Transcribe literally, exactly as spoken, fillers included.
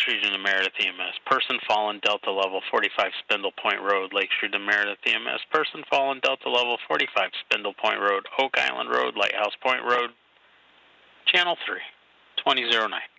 Street to Meredith E M S. Person fallen, Delta level forty-five, Spindle Point Road, Lake Street to Meredith E M S. Person fallen, Delta level forty-five, Spindle Point Road, Oak Island Road, Lighthouse Point Road, Channel three, twenty oh nine.